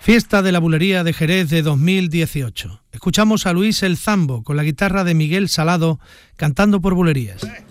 Fiesta de la Bulería de Jerez de 2018. Escuchamos a Luis El Zambo con la guitarra de Miguel Salado cantando por bulerías.